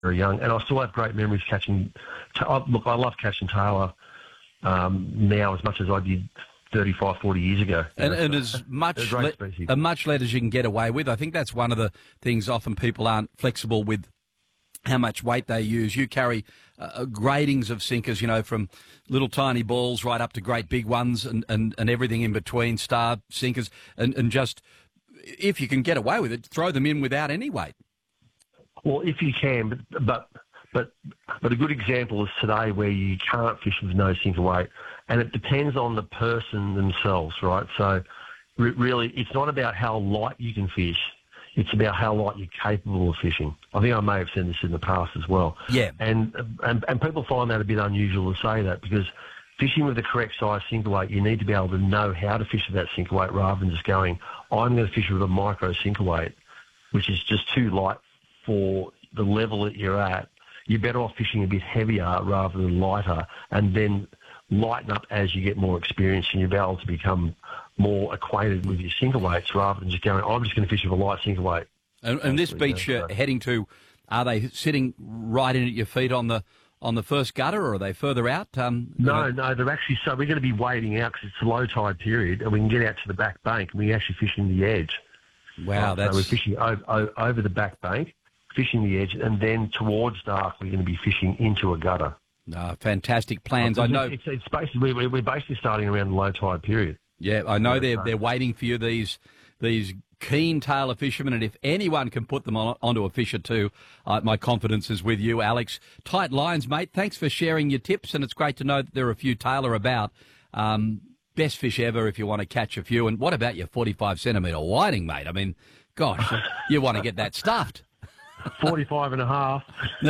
very young, and I still have great memories catching. Look, I love catching tailor now as much as I did 35, 40 years ago. And as much lead as you can get away with. I think that's one of the things often people aren't flexible with how much weight they use. You carry gradings of sinkers, from little tiny balls right up to great big ones and everything in between, star sinkers, and just, if you can get away with it, throw them in without any weight. Well, if you can, but a good example is today where you can't fish with no sinker weight, and it depends on the person themselves, right? So really, it's not about how light you can fish. It's about how light you're capable of fishing. I think I may have said this in the past as well. Yeah. And people find that a bit unusual to say that, because fishing with the correct size sinker weight, you need to be able to know how to fish with that sinker weight rather than just going, I'm going to fish with a micro sinker weight, which is just too light for the level that you're at. You're better off fishing a bit heavier rather than lighter, and then lighten up as you get more experience and you'll be able to become more acquainted with your sinker weights rather than just going, I'm just going to fish with a light sinker weight. And this beach you're heading to, are they sitting right in at your feet on the first gutter, or are they further out? No, they're actually, so we're going to be wading out because it's a low tide period, and we can get out to the back bank and we actually fishing the edge. Wow, So we're fishing over the back bank, fishing the edge, and then towards dark we're going to be fishing into a gutter. Fantastic plans. I know it's basically we're basically starting around the low tide period. Yeah, I know they're waiting for you, these keen tailor fishermen, and if anyone can put them onto a fish or two, my confidence is with you, Alex. Tight lines, mate. Thanks for sharing your tips, and it's great to know that there are a few tailor about. Best fish ever if you want to catch a few. And what about your 45-centimetre whiting, mate? I mean, gosh, you want to get that stuffed. 45 and a half.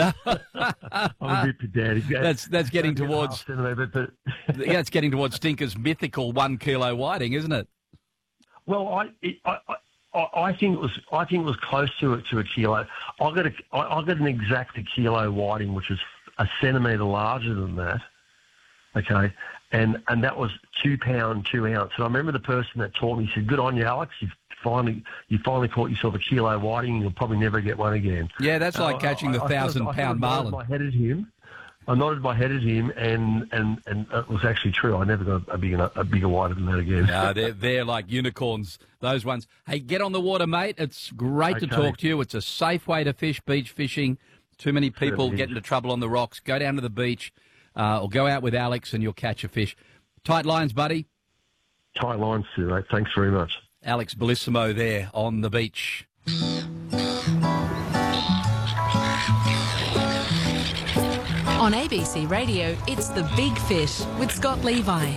I'm a bit pedantic. That's getting towards that's getting towards Stinker's mythical 1 kilo whiting, isn't it? Well, I think it was close to a kilo. I got an exact kilo whiting, which was a centimetre larger than that. Okay, and that was 2 pound 2 ounce. And I remember the person that taught me said, "Good on you, Alex. You finally caught yourself a kilo whiting, and you'll probably never get one again." Yeah, that's like catching the 1,000-pound marlin. I nodded my head at him, and it was actually true. I never got a bigger whiting than that again. No, they're like unicorns, those ones. Hey, get on the water, mate. It's great to talk to you. It's a safe way to fish, beach fishing. Too many people get into trouble on the rocks. Go down to the beach or go out with Alex and you'll catch a fish. Tight lines, buddy. Tight lines too, mate. Thanks very much. Alex Bellissimo there on the beach. On ABC Radio, it's The Big Fish with Scott Levi.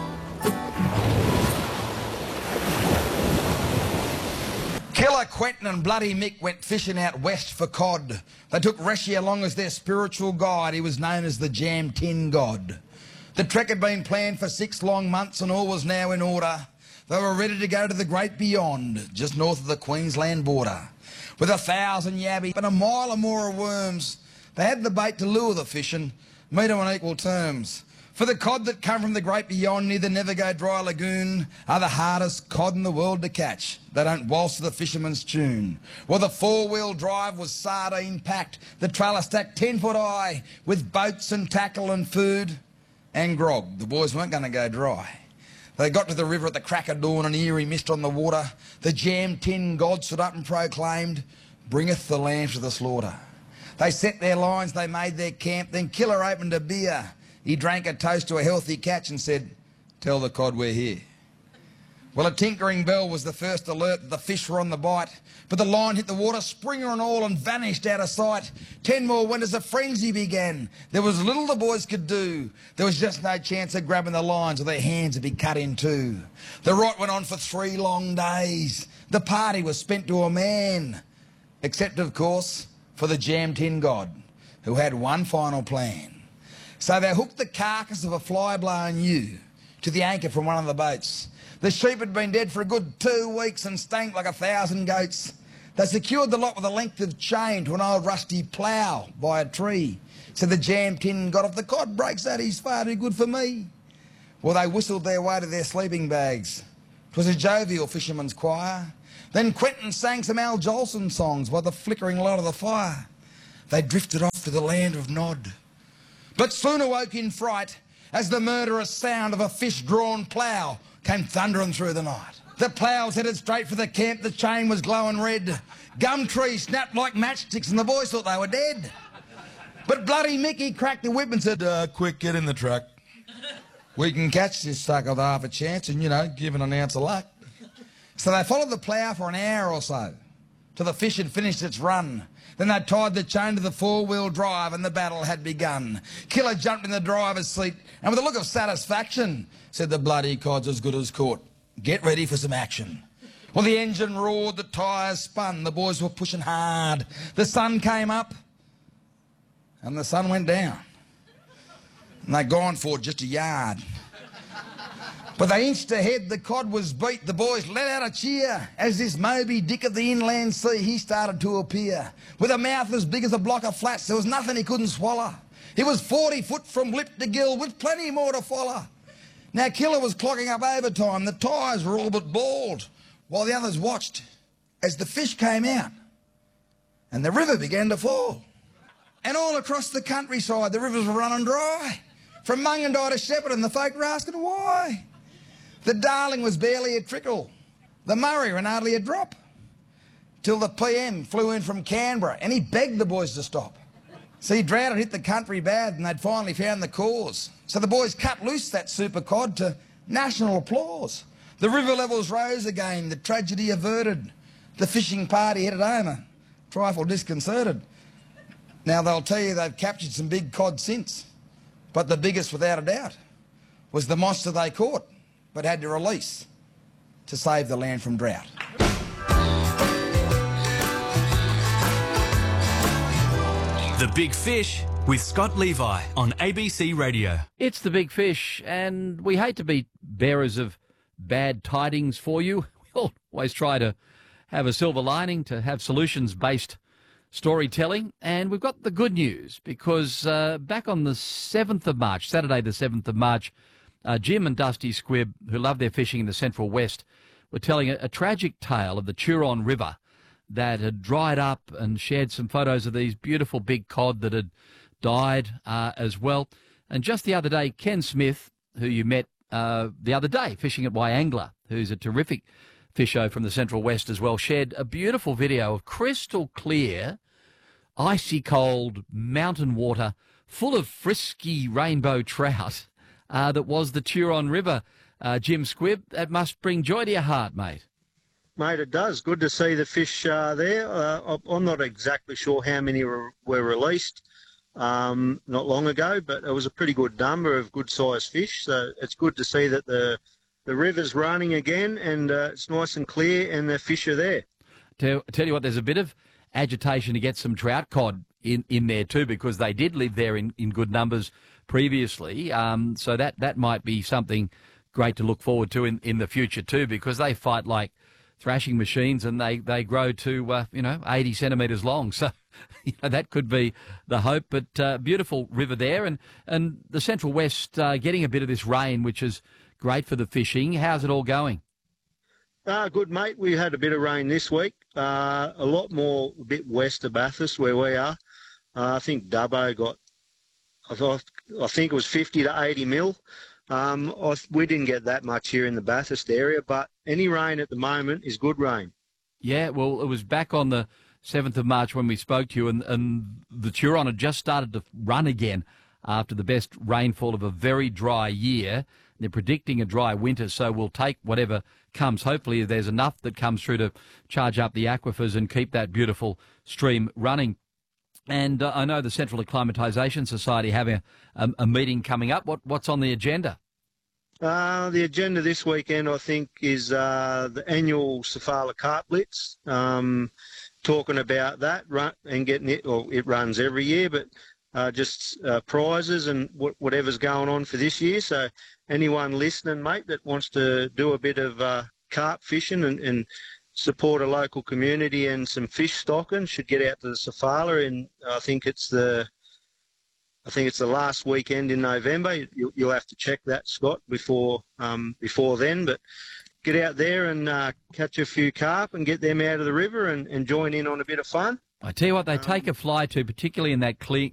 Killer Quentin and Bloody Mick went fishing out west for cod. They took Reshi along as their spiritual guide. He was known as the Jam Tin God. The trek had been planned for 6 long months and all was now in order. They were ready to go to the great beyond, just north of the Queensland border. With 1,000 yabby and a mile or more of worms, they had the bait to lure the fish and meet them on equal terms. For the cod that come from the great beyond near the Never Go Dry Lagoon are the hardest cod in the world to catch. They don't waltz to the fisherman's tune. Well, the 4-wheel drive was sardine packed, the trailer stacked 10 foot high with boats and tackle and food and grog. The boys weren't going to go dry. They got to the river at the crack of dawn, an eerie mist on the water. The Jam Tin God stood up and proclaimed, "Bringeth the lamb to the slaughter." They set their lines, they made their camp, then Killer opened a beer. He drank a toast to a healthy catch and said, "Tell the cod we're here." Well, a tinkering bell was the first alert that the fish were on the bite, but the line hit the water, springer and all, and vanished out of sight. 10 more went as a frenzy began. There was little the boys could do. There was just no chance of grabbing the lines or their hands would be cut in two. The rot went on for 3 long days. The party was spent to a man, except, of course, for the Jam Tin God, who had one final plan. So they hooked the carcass of a fly-blown ewe to the anchor from one of the boats. The sheep had been dead for a good 2 weeks and stank like 1,000 goats. They secured the lot with a length of chain to an old rusty plough by a tree. So the Jam Tin God, if the cod breaks out, he's far too good for me. Well, they whistled their way to their sleeping bags. 'Twas a jovial fisherman's choir. Then Quentin sang some Al Jolson songs by the flickering light of the fire. they drifted off to the land of Nod. But soon awoke in fright as the murderous sound of a fish-drawn plough came thundering through the night. The ploughs headed straight for the camp, the chain was glowing red. Gum trees snapped like matchsticks and the boys thought they were dead. But Bloody Mickey cracked the whip and said, quick, get in the truck. We can catch this sucker with half a chance and, give it an ounce of luck. So they followed the plough for an hour or so, till the fish had finished its run. Then they tied the chain to the four-wheel drive and the battle had begun. Killer jumped in the driver's seat and with a look of satisfaction said, the bloody cod's as good as caught. Get ready for some action. Well, the engine roared, the tyres spun, the boys were pushing hard. The sun came up and the sun went down. And they'd gone for just a yard. But they inched ahead, the cod was beat, the boys let out a cheer as this Moby Dick of the inland sea, he started to appear. With a mouth as big as a block of flats, there was nothing he couldn't swallow. He was 40 foot from lip to gill with plenty more to follow. Now Killer was clocking up overtime, the tyres were all but bald, while the others watched as the fish came out and the river began to fall. And all across the countryside the rivers were running dry. From Mungandai to Shepparton the folk were asking why. The Darling was barely a trickle, the Murray ran hardly a drop, till the PM flew in from Canberra and he begged the boys to stop. See, drought had hit the country bad and they'd finally found the cause. So the boys cut loose that super cod to national applause. The river levels rose again, the tragedy averted. The fishing party headed home a trifle disconcerted. Now they'll tell you they've captured some big cod since, but the biggest without a doubt was the monster they caught but had to release to save the land from drought. The Big Fish with Scott Levi on ABC Radio. It's The Big Fish, and we hate to be bearers of bad tidings for you. We always try to have a silver lining, to have solutions-based storytelling, and we've got the good news because back on the 7th of March, Saturday the 7th of March, Jim and Dusty Squibb, who love their fishing in the Central West, were telling a tragic tale of the Turon River that had dried up, and shared some photos of these beautiful big cod that had died as well. And just the other day, Ken Smith, who you met the other day fishing at Wyangler, who's a terrific fisho from the Central West as well, shared a beautiful video of crystal clear, icy cold mountain water full of frisky rainbow trout that was the Turon River. Jim Squibb, that must bring joy to your heart, mate. Mate, it does. Good to see the fish there. I'm not exactly sure how many were released not long ago, but it was a pretty good number of good-sized fish. So it's good to see that the river's running again, and it's nice and clear, and the fish are there. Tell you what, there's a bit of agitation to get some trout cod in there too, because they did live there in good numbers previously. So that might be something great to look forward to in the future too, because they fight like thrashing machines, and they grow to 80 centimetres long. So that could be the hope. But beautiful river there, and the Central West getting a bit of this rain, which is great for the fishing. How's it all going? Good, mate. We had a bit of rain this week. A lot more a bit west of Bathurst where we are. I think Dubbo got, I think it was 50 to 80 mil. We didn't get that much here in the Bathurst area, but any rain at the moment is good rain. Yeah, well, it was back on the 7th of March when we spoke to you, and the Turon had just started to run again after the best rainfall of a very dry year. They're predicting a dry winter, so we'll take whatever comes. Hopefully there's enough that comes through to charge up the aquifers and keep that beautiful stream running. And I know the Central Acclimatisation Society having a meeting coming up. What's on the agenda? The agenda this weekend, I think, is the annual Sofala Carp Blitz, talking about that and getting it, or it runs every year, but just prizes and whatever's going on for this year. So anyone listening, mate, that wants to do a bit of carp fishing and support a local community and some fish stocking should get out to the Sofala, and I think it's the last weekend in November. You'll have to check that, Scott, before then. But get out there and catch a few carp and get them out of the river and join in on a bit of fun. I tell you what, they take a fly to, particularly in that clear